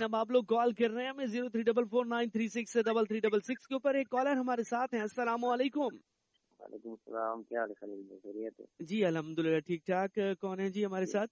اب آپ لوگ کال کر رہے ہیں ہمیں 034493663366 کے اوپر. ایک کالر ہمارے ساتھ ہیں. السلام علیکم. وعلیکم السلام. کیا حال ہے خلیل بھائی؟ خیریت ہے؟ جی الحمدللہ ٹھیک ٹھاک. کون ہے جی ہمارے ساتھ؟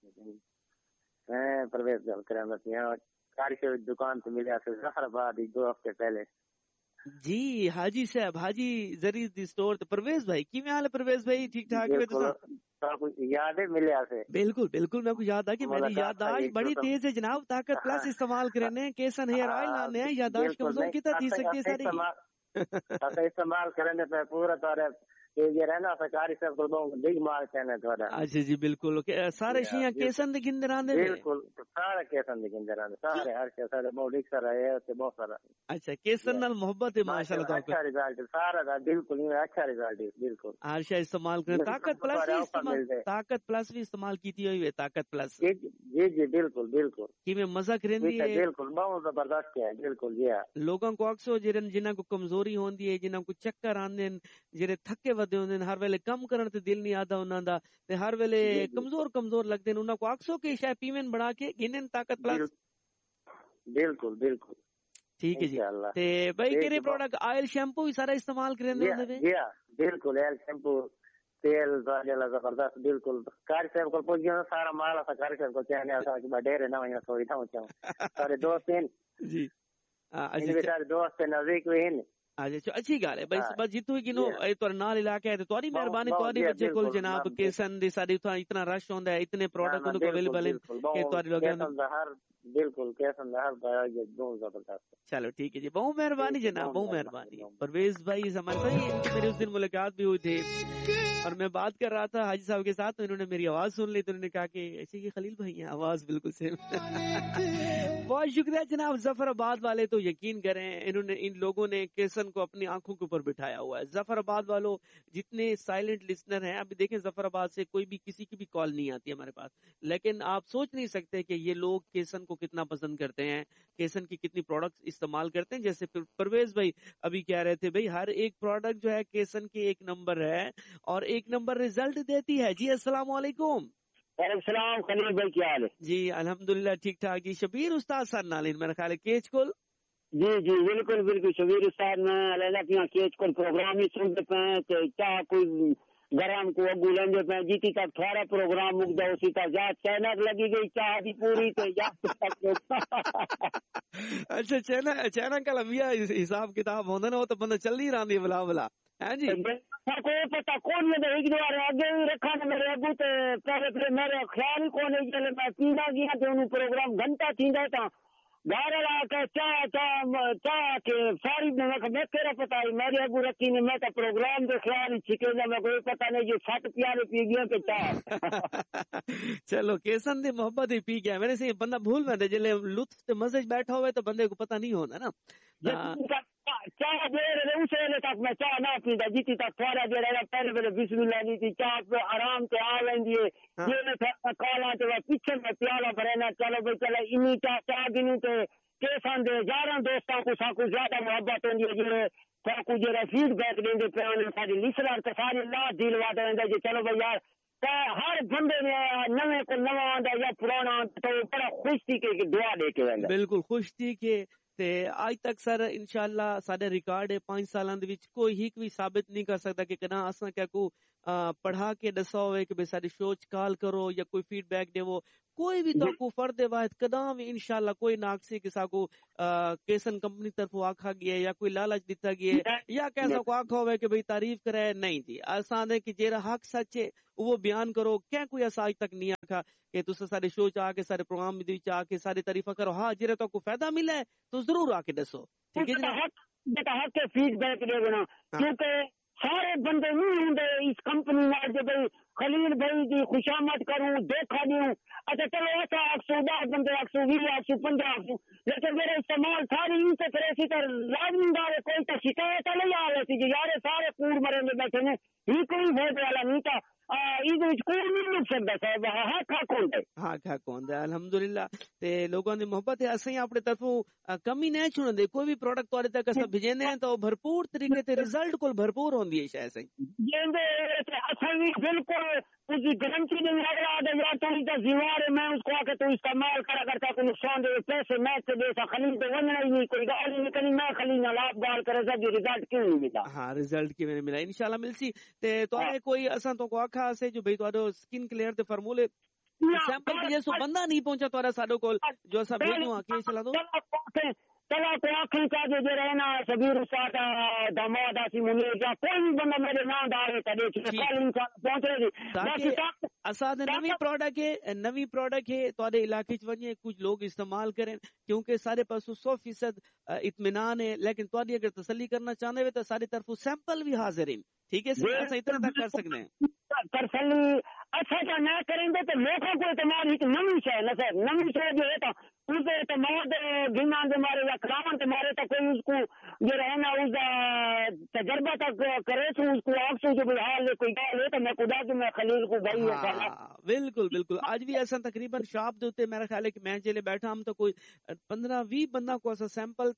میں پرویز گل کر رہا تھا. کاری سے دکان سے ملے تھے ظفر آباد 2 ہفتے پہلے. جی حاجی صاحب حاجی زری دی سٹور تے پرویز بھائی کی حال ہے؟ پرویز بھائی ٹھیک ٹھاک ہے؟ کچھ یاد ہے ملے سے؟ بالکل بالکل میرے کو یاد ہے کہ میری یادداشت بڑی تیز ہے جناب. طاقت پلس استعمال کرنے کیسن ہیئر آئل لانے ہیں. یادداشت کمزور کتنا تھی سکتی ہے ساری استعمال کرنے پہ پورا طور یہ رہنا سرکاری صاحب کو بگ مال کہنا تھوڑا. اچھا جی بالکل سارے شیاں کیسن دے گندے راندے بالکل سارے کیسن دے گندے راندے سارے ہر شے سارے بہت رکشا رہے تے بہت سارا. اچھا کیسن نال محبت ہے ماشاءاللہ. اچھا رزلٹ سارا بالکل اچھا رزلٹ بالکل. ہر شے استعمال کریں. طاقت پلس بھی استعمال طاقت پلس بھی استعمال کیتی ہوئی ہے. طاقت پلس جی جی بالکل بالکل کی میں مزہ کرندی ہے بالکل بہت زبردست ہے بالکل. جی لوگاں کو اکثر جنہاں کو کمزوری ہوندی ہے جنہاں کو چکر آندے جڑے تھکے ودے ہوندے ہر ویلے کم کرن تے دل نہیں آدا انہاں دا تے ہر ویلے کمزور لگدے انہاں کو اکثر کے شے پیون بنا کے گنن طاقت پلس. بالکل بالکل ٹھیک ہے جی. تے بھائی کیڑے پروڈکٹ آئل شیمپو بھی سارا استعمال کریندے ہوندے وے؟ جی بالکل آئل شیمپو تیل والا زبردست بالکل. کاری صاحب کو پوچھیا سارا مال ہے کاری صاحب کو چاہنے اسا کہ ڈیرے نہ وینا سوئی تھا سارے دوست ہیں جی. اچھا سارے دوست نزدیک ہوئے ہیں. اچھا اچھی گل ہے بس جتوں گنو تور نال علاقہ ہے تہاڈی مہربانی تہاڈی وجہ کول جناب کیسن دی ساری اتنا رش ہوندا ہے اتنے پروڈکٹ ان کو اویلیبل ہیں کہ تہاڈی لوگاں بالکل کیسن ہر یہ دو زبردست. چلو ٹھیک ہے جی بہت مہربانی جناب بہت مہربانی. پرویز بھائی زمان بھائی میری اس دن ملاقات بھی ہوئی تھی اور میں بات کر رہا تھا حاجی صاحب کے ساتھ تو انہوں نے میری آواز سن لی تو انہوں نے کہا کہ ایسے یہ خلیل بھائی ہیں آواز بالکل سیم. بہت شکریہ جناب. ظفر آباد والے تو یقین کریں انہوں نے ان لوگوں نے کیسن کو اپنی آنکھوں کے اوپر بٹھایا ہوا ہے. ظفر آباد والوں جتنے سائلنٹ لسنر ہیں ابھی دیکھیں ظفر آباد سے کوئی بھی کسی کی بھی کال نہیں آتی ہمارے پاس لیکن آپ سوچ نہیں سکتے کہ یہ لوگ کیسن کو کتنا پسند کرتے ہیں کیسن کی کتنی پروڈکٹس استعمال کرتے ہیں. جیسے پرویز بھائی ابھی کہہ رہے تھے بھائی ہر ایک پروڈکٹ جو ہے کیسن کی ایک نمبر ہے اور ایک نمبر ریزلٹ دیتی ہے. جی السلام علیکم. وعلیکم السلام خلیل بھائی کیا حال ہے؟ جی الحمدللہ ٹھیک ٹھاک جی. شبیر استاد سر نالین میرا خیال ہے کیچ کل. جی جی بالکل بالکل شبیر استاد میں علیحدہ کیچ کل پروگرام ہی سنتے پہ چاہ کوئی گرم کو اگو لینجے پہ جیتی تک تھوڑا پروگرام مک جا اسی تک جات چینک لگی گئی چاہ دی پوری تے جات تک. اچھا چینک کا لمبیا حساب کتاب ہوندے نا وہ تو بندہ چل نہیں رہا بلا بلا ہے جی. کوئی پتا کون میں ایک دو بار آگے بھی رکھا نا میرے ابو تے پہلے میرے خیال ہی کون ہے جلے میں پینا گیا تے انہوں پروگرام گھنٹہ تھیندا تھا گھر لا کے چاہ کے ساری میں تیرا پتا ہے میرے ابو رکھی نے میں تو پروگرام دے خیال ہی چھکے گا میں کوئی پتا نہیں جو 7 پیالے پی گیا کہ چاہ. چلو کیسن دی محبت ہی پی گیا میرے سے بندہ بھول میں جلے لطف تے مزے بیٹھا ہوئے تو بندے کو پتا نہیں ہوتا نا. چاہ دے رہے اسے تک میں چاہ نہ پیندا جیتی تک تھوڑا دیر رہا پہلے پہلے بسم اللہ نہیں تھی چاہ پہ آرام سے آ لینی ہے یہ کالا تو پیچھے میں پیالہ بھرنا چلو بھائی چلو انی چاہ دنوں تے کیسان دے 11 دوستوں کو ساکو زیادہ محبت ہوندی ہے جڑے ساکو جڑا فیڈ بیک دیندے پرانے ساری لسنر تے ساری لا دل وادا ہوندا جی چلو بھائی یار ہر بندے نے نویں کو نواں آندا یا پرانا تو بڑا خوش تھی کہ دعا دے کے ویندا. بالکل خوش تھی کہ تے آج تک سر انشاءاللہ سارے ریکارڈ ہے 5 سالاں دے وچ کوئی ہی بھی ثابت نہیں کر سکتا کہ کنا اساں کیا کو پڑھا کے دسا ہوئے کہ بے ساری شوچ کال کرو یا کوئی فیڈ بیک دے وہ کوئی بھی تو کو فرد واحد قدم بھی انشاءاللہ کوئی ناقصی کسا کو کیسن کمپنی طرف آکھا گیا یا کوئی لالچ دیتا گیا یا کیسا کو آکھا ہوئے کہ بھئی تعریف کرے نہیں جی آسان ہے کہ جیرا حق سچ ہے وہ بیان کرو کیا کوئی ایسا آج تک نہیں آکھا کہ تسا سارے شو چاہ کے سارے پروگرام بھی چاہ کے ساری تعریفہ کرو ہاں جیرے تو کو فائدہ ملا ہے تو ضرور آ کے دسو ٹھیک ہے جناب. حق کے فیڈ بیک دے گنا کیونکہ سارے بندے نہیں ہوں اس کمپنی میں جو بھائی خلیل بھائی کی خوشامد کروں دیکھا دوں اچھا چلو ایسا 110 بندے 120 150 لیکن میرے استعمال ساری ان سے پھر اسی طرح لازمی دار کوئی تو شکایت نہیں آ رہی تھی یار سارے کوڑ مرے میں بیٹھے نے ہی کوئی بہت والا نہیں تھا الحمدللہ لوگوں نے محبت ہے اصل اپنے طرفوں کمی نہیں چھوڑ دے کوئی بھی پروڈکٹ تھوڑے تک اصل بھیجنے ہیں تو بھرپور طریقے سے رزلٹ کو بھرپور ہوندی ہے شاید صحیح بالکل اس کی گارنٹی نہیں لگ رہا ہے یار تو اس کا زیوار ہے میں اس کو آ کے تو استعمال کرا کرتا کوئی نقصان دے پیسے میں سے دے سا خلیل تو وننا ہی نہیں کوئی گال نہیں نکلی میں خلیل نہ لاب گال کرے سا جو رزلٹ کیوں نہیں ملا ہاں رزلٹ کی میں نے ملا انشاءاللہ ملسی تے توڑے کوئی اساں تو کو آکھا سے جو بھئی توڑو سکن کلیئر تے فرمولے سیمپل بھی جیسو بندہ نہیں پہنچا توڑا ساڑو کول جو اسا بھیجوں آکے چلا دو چلا تو آنکھیں کا جو رہنا شبیر استاد داماد آسی منیر جا کوئی بھی بندہ میرے نام دارے تا دیکھیں کل انسان پہنچ رہے تھی تاکہ اساد نوی پروڈکٹ ہے توڑے علاقے چونجے کچھ لوگ استعمال کریں کیونکہ سارے پاس 100% اطمینان ہے لیکن توڑی اگر تسلی کرنا چاہنے ہوئے تو ساری طرف سیمپل بھی حاضر ہیں ٹھیک ہے سر ایسا اتنا تک کر سکتے ہیں تسلی اچھا کیا نہ کریں گے تو لوگوں کو اعتماد ہی نمی شے نہ سر نمی شے جو ہے تو اس پہ اعتماد گنان کے مارے یا کلام کے مارے تو کوئی اس کو جو رہنا اس کا تجربہ تک کرے تو اس کو آپ سے جو حال ہے کوئی گال ہے تو میں خدا کہ میں خلیل کو بھائی ہے بالکل بالکل آج بھی ایسا تقریباً شاپ دے ہوتے میرا خیال ہے کہ میں جلے بیٹھا ہم تو کوئی 15-20 بندہ کو ایسا سیمپل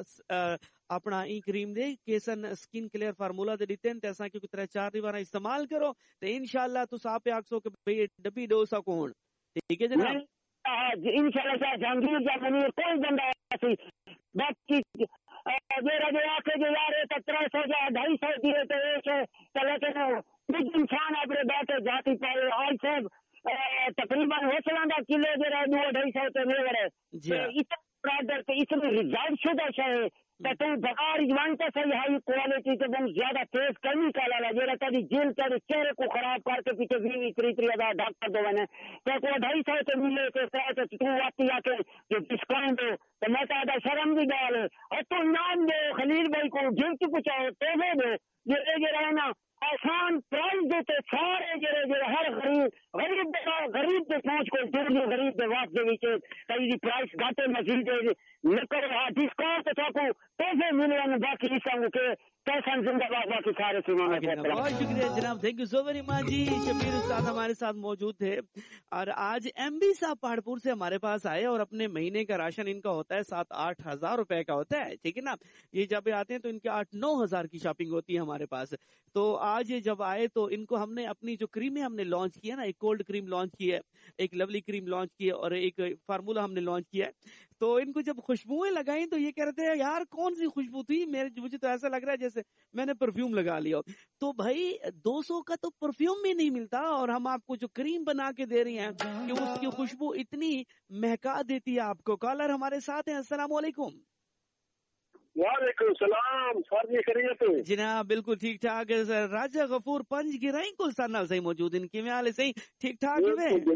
اپنا ای کریم دے کیسن سکن کلیئر فارمولا دے دیتے ہیں ایسا کہ طرح 4 دیوارہ استعمال کرو تو انشاءاللہ تو آپ آکسو کہ بھئی ڈبی ڈوسا کون ٹھیک ہے جناب انشاءاللہ شاہ جہانگیر جا منیر کوئی بندہ ایسی باقی میرا جو آکے جو یار 1700 یا 250 دیئے تو ایک ہے تو لیکن کچھ انسان اپنے بیٹھے جاتی پائے آج صاحب تقریباً ہوسلانڈا کلو جو رہے 250 تو نہیں رہے اس پروڈکٹ اس میں ریزلٹ شدہ شاہ تو تم بغیر جوانتا صحیح ہائی کوالٹی کے بہت زیادہ تیز کیمیکل والا جو رہتا ہے جیل کے چہرے کو خراب کر کے پیچھے 20-30 ڈاکٹر دو بنے تو کو 250 تو ملے تو تو آتی آ کے جو ڈسکاؤنٹ ہو تو میں کہا شرم بھی گال ہے اور تو نام دو خلیل بھائی کو گفٹ پہنچاؤ پیسے دو یہ رہنا آسان پرائز دیتے سارے جو ہر غریب کے پہنچ کو دور غریب کے واسط دے وچ کئی پرائز گھاٹے مزید نہ کرو ڈسکاؤنٹ تو کو پیسے ملے باقی سانگو کہ کیسا زندہ باد باقی سارے بہت شکریہ جناب thank you so very much جی شبیر استاد ہمارے ساتھ موجود تھے اور آج ایم بی صاحب پہاڑپور سے ہمارے پاس آئے اور اپنے مہینے کا راشن ان کا ہوتا ہے 7-8 ہزار روپے کا ہوتا ہے ٹھیک ہے نا یہ جب آتے ہیں تو ان کے 8-9 ہزار کی شاپنگ ہوتی ہے ہمارے پاس تو آج جب آئے تو ان کو ہم نے اپنی جو کریمیں ہم نے لانچ کی ہے نا ایک کولڈ کریم لانچ کی ہے ایک لولی کریم لانچ کی ہے اور ایک فارمولا ہم نے لانچ کیا ہے تو ان کو جب خوشبوئیں لگائیں تو یہ کہہ رہے تھے یار کون سی خوشبو تھی مجھے تو ایسا لگ رہا ہے جیسے میں نے پرفیوم لگا لیا تو بھائی 200 کا تو پرفیوم بھی نہیں ملتا اور ہم آپ کو جو کریم بنا کے دے رہی ہیں کہ اس کی خوشبو اتنی مہکا دیتی ہے آپ کو کالر ہمارے ساتھ ہیں السلام علیکم وعلیکم السلام سر جی خیریت جناب بالکل ٹھیک ٹھاک ہے سر راجا غفور پنج گرائیں کل سال صحیح موجود ان کی حال صحیح ٹھیک ٹھاک ہے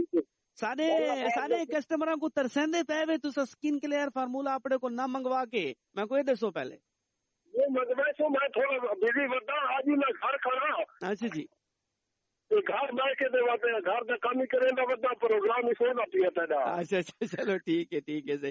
سارے کسٹمراں کو ترسیندے پے وے تو سکن کلیئر فارمولا اپنے کو نہ منگوا کے میں کو یہ دسو پہلے یہ منگوا سو میں تھوڑا بزی بتا آج میں گھر کھڑا اچھا جی گھر بہ کے دے واتے گھر دا کام ہی کریں دا ودا پروگرام ہی سونا پیا تھا اچھا چلو ٹھیک ہے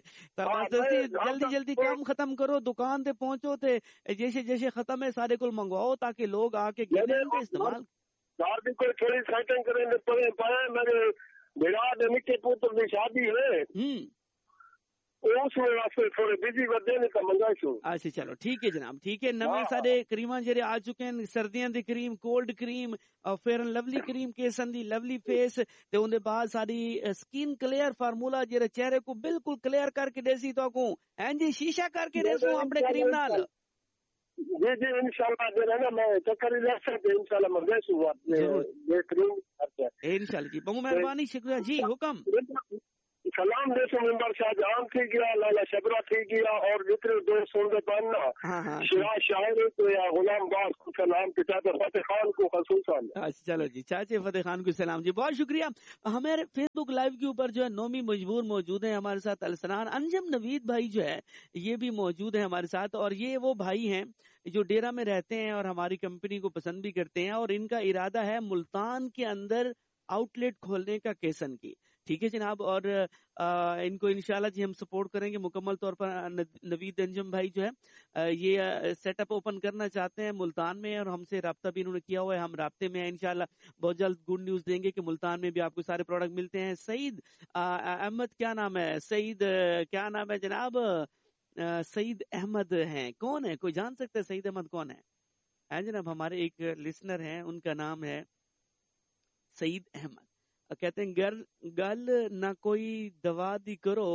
جلدی کام ختم کرو دکان تے پہنچو تے جیسے ختم ہے سارے کو منگواؤ تاکہ لوگ آ کے استعمال گھر بھی کوئی تھوڑی سیٹنگ کریں دے پائے میرے بڑا دے نکے پوتر دی شادی ہے اس واسطے تھوڑے بزی ودے نے منگائی سو اچھا چلو ٹھیک ہے جناب ٹھیک ہے نویں سارے کریماں جڑے آ چکے ہیں سردیاں دی کریم کولڈ کریم اور fair and lovely cream کیسن the lovely face تے اون دے بعد ساری سکن کلیئر فارمولا جڑے چہرے کو بالکل کلیئر کر کے دیسی تو کو ہیں جی شیشہ کر کے دیسو اپنے کریم نال جی انشاءاللہ دے رہا میں چکر لے سکتے انشاءاللہ میں دیسو یہ کریم انشاءاللہ جی بہت مہربانی شکریہ جی حکم سلام دیسو ممبر شاہ جہان تھی گیا لالا شبرا تھی گیا اور جتنے دوست ہوں گے بننا شاعر تو یا غلام باز کو سلام کتاب فتح خان کو خصوصاً چلو جی چاچے فتح خان کو سلام جی بہت شکریہ ہمارے فیس بک لائیو کے اوپر جو ہے نومی مجبور موجود ہیں ہمارے ساتھ السنان انجم نوید بھائی جو ہے یہ بھی موجود ہے ہمارے ساتھ اور یہ وہ بھائی ہیں جو ڈیرا میں رہتے ہیں اور ہماری کمپنی کو پسند بھی کرتے ہیں اور ان کا ارادہ ہے ملتان کے اندر آؤٹ لیٹ کھولنے کا کیسن کی ٹھیک ہے جناب اور ان کو انشاءاللہ جی ہم سپورٹ کریں گے مکمل طور پر نوید انجم بھائی جو ہے یہ سیٹ اپ اوپن کرنا چاہتے ہیں ملتان میں اور ہم سے رابطہ بھی انہوں نے کیا ہوا ہے ہم رابطے میں ہیں انشاءاللہ بہت جلد گڈ نیوز دیں گے کہ ملتان میں بھی آپ کو سارے پروڈکٹ ملتے ہیں سعید احمد کیا نام ہے سعید کیا نام ہے جناب سعید احمد ہیں کون ہے کوئی جان سکتے ہیں سعید احمد کون ہے جناب ہمارے ایک لسنر ہیں ان کا نام ہے سعید احمد کہتے ہیں گل نہ کوئی دوا دی کرو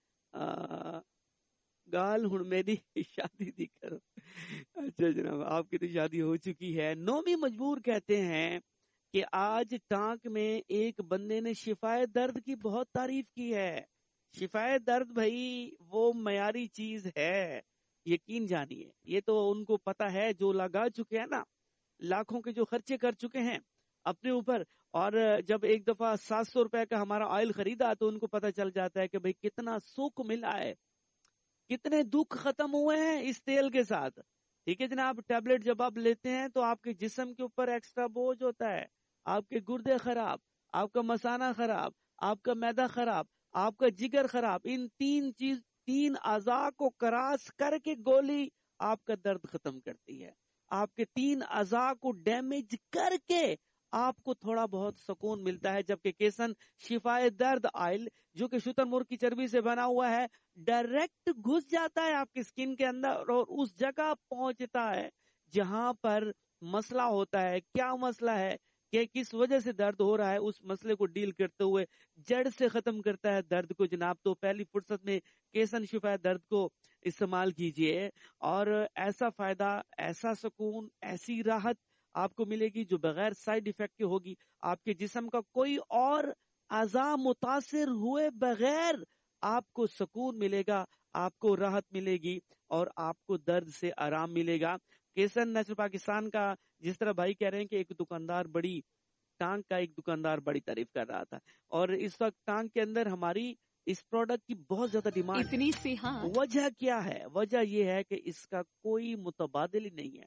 گال ہن میری شادی دی کرو. اچھا جناب آپ کی تو شادی ہو چکی ہے. نومی مجبور کہتے ہیں کہ آج ٹانک میں ایک بندے نے شفائے درد کی بہت تعریف کی ہے. شفائے درد بھائی وہ معیاری چیز ہے, یقین جانیے. یہ تو ان کو پتا ہے جو لگا چکے ہیں نا, لاکھوں کے جو خرچے کر چکے ہیں اپنے اوپر, اور جب ایک دفعہ 700 روپے کا ہمارا آئل خریدا تو ان کو پتا چل جاتا ہے کہ بھائی کتنا سکھ ملا ہے, کتنے دکھ ختم ہوئے ہیں اس تیل کے ساتھ. ٹھیک ہے جناب. ٹیبلٹ جب آپ لیتے ہیں تو آپ کے جسم کے اوپر ایکسٹرا بوجھ ہوتا ہے, آپ کے گردے خراب, آپ کا مثانہ خراب, آپ کا معدہ خراب, آپ کا جگر خراب. ان تین اعضاء کو کراس کر کے گولی آپ کا درد ختم کرتی ہے. آپ کے 3 اعضاء کو ڈیمیج کر کے آپ کو تھوڑا بہت سکون ملتا ہے. جبکہ کیسن شفائے درد آئل جو کہ شتر مرغ کی چربی سے بنا ہوا ہے, ڈائریکٹ گھس جاتا ہے آپ کی سکن کے اندر اور اس جگہ پہنچتا ہے جہاں پر مسئلہ ہوتا ہے. کیا مسئلہ ہے کہ کس وجہ سے درد ہو رہا ہے, اس مسئلے کو ڈیل کرتے ہوئے جڑ سے ختم کرتا ہے درد کو جناب. تو پہلی فرصت میں کیسن شفائے درد کو استعمال کیجئے اور ایسا فائدہ, ایسا سکون, ایسی راحت آپ کو ملے گی جو بغیر سائیڈ ایفیکٹ کے ہوگی. آپ کے جسم کا کوئی اور اعضاء متاثر ہوئے بغیر آپ کو سکون ملے گا, آپ کو راحت ملے گی اور آپ کو درد سے آرام ملے گا. کیسن نیچرل پاکستان کا جس طرح بھائی کہہ رہے ہیں کہ ایک دکاندار بڑی ٹانک کا ایک دکاندار بڑی تعریف کر رہا تھا, اور اس وقت ٹانک کے اندر ہماری اس پروڈکٹ کی بہت زیادہ ڈیمانڈ اتنی سی. ہاں وجہ کیا ہے؟ وجہ یہ ہے کہ اس کا کوئی متبادل ہی نہیں ہے.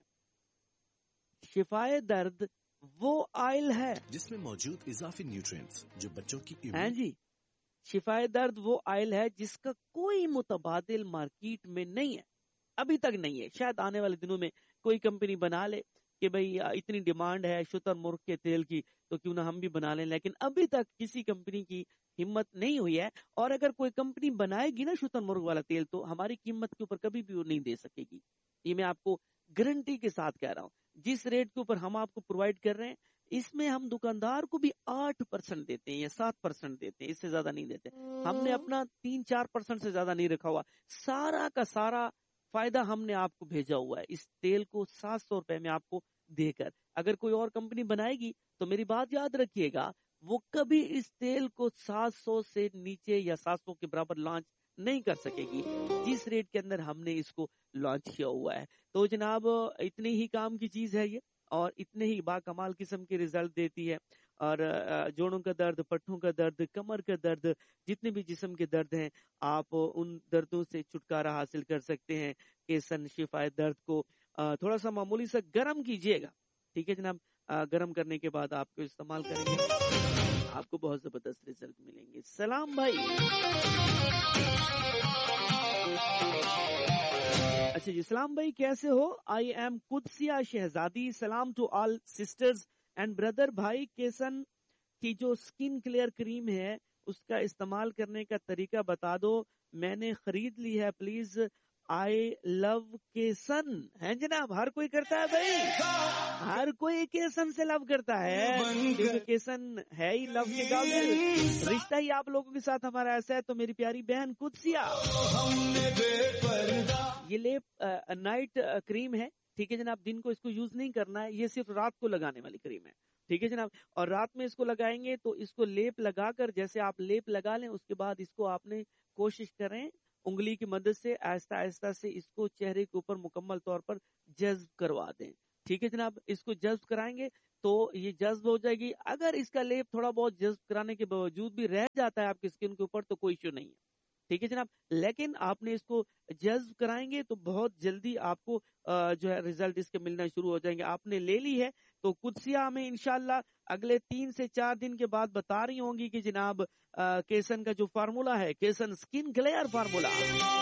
شفائے درد وہ آئل ہے جس میں موجود اضافی نیوٹرینٹس جو بچوں کی ہاں جی, شفائے درد وہ آئل ہے جس کا کوئی متبادل مارکیٹ میں نہیں ہے, ابھی تک نہیں ہے. شاید آنے والے دنوں میں کوئی کمپنی بنا لے کہ بھئی اتنی ڈیمانڈ ہے شتر مرغ کے تیل کی تو کیوں نہ ہم بھی بنا لیں, لیکن ابھی تک کسی کمپنی کی ہمت نہیں ہوئی ہے. اور اگر کوئی کمپنی بنائے گی نا شتر مرغ والا تیل تو ہماری قیمت کے اوپر کبھی بھی وہ نہیں دے سکے گی. یہ میں آپ کو گارنٹی کے ساتھ کہہ رہا ہوں. جس ریٹ کے اوپر ہم آپ کو پرووائڈ کر رہے ہیں اس میں ہم دکاندار کو بھی 8% دیتے ہیں یا 7% دیتے ہیں, اس سے زیادہ نہیں دیتے. ہم نے اپنا 3-4% سے زیادہ نہیں رکھا ہوا. سارا کا سارا فائدہ ہم نے آپ کو بھیجا ہوا ہے اس تیل کو 700 روپے میں آپ کو دے کر. اگر کوئی اور کمپنی بنائے گی تو میری بات یاد رکھیے گا, وہ کبھی اس تیل کو 700 سے نیچے یا 700 کے برابر لانچ نہیں کر سکے گی جس ریٹ کے اندر ہم نے اس کو لانچ کیا ہوا ہے. تو جناب اتنے ہی کام کی چیز ہے یہ, اور اتنے ہی با کمال قسم کے ریزلٹ دیتی ہے. اور جوڑوں کا درد, پٹھوں کا درد, کمر کا درد, جتنے بھی جسم کے درد ہیں آپ ان دردوں سے چھٹکارا حاصل کر سکتے ہیں. کیسن شفائے درد کو تھوڑا سا معمولی سا گرم کیجئے گا, ٹھیک ہے جناب. گرم کرنے کے بعد آپ کو استعمال کریں گے, آپ کو بہت زبردست ریزلٹ ملیں گے. سلام بھائی. اچھا جی, اسلام بھائی کیسے ہو؟ آئی ایم قدسیہ شہزادی. سلام to all sisters and brother. بھائی کیسن کی جو سکن کلیئر کریم ہے اس کا استعمال کرنے کا طریقہ بتا دو, میں نے خرید لی ہے پلیز. آئی لو کیسن. ہے جناب, ہر کوئی کرتا ہے بھائی, ہر کوئی کیسن سے لو کرتا ہے کیونکہ کیسن ہے ہی لو کے قابل. رشتہ ہی آپ لوگوں کے ساتھ ہمارا ایسا ہے. تو میری پیاری بہن قدسیہ, یہ لیپ نائٹ کریم ہے, ٹھیک ہے جناب. دن کو اس کو یوز نہیں کرنا ہے, یہ صرف رات کو لگانے والی کریم ہے, ٹھیک ہے جناب. اور رات میں اس کو لگائیں گے تو اس کو لیپ لگا کر, جیسے آپ لیپ لگا لیں اس کے بعد اس کو آپ نے کوشش کریں انگلی کی مدد سے آہستہ آہستہ سے اس کو چہرے کے اوپر مکمل طور پر جذب کروا دیں, ٹھیک ہے جناب. اس کو جذب کرائیں گے تو یہ جذب ہو جائے گی. اگر اس کا لیپ تھوڑا بہت جذب کرانے کے باوجود بھی رہ جاتا ہے آپ کی اسکن کے اوپر تو کوئی ایشو نہیں ہے, ٹھیک ہے جناب. لیکن آپ نے اس کو جذب کرائیں گے تو بہت جلدی آپ کو جو ہے ریزلٹ اس کے ملنا شروع ہو جائیں گے. آپ نے لے لی ہے تو قدسیہ ہمیں انشاءاللہ اگلے 3 سے 4 دن کے بعد بتا رہی ہوں گی کہ جناب کیسن کا جو فارمولا ہے, کیسن سکن کلیئر فارمولا,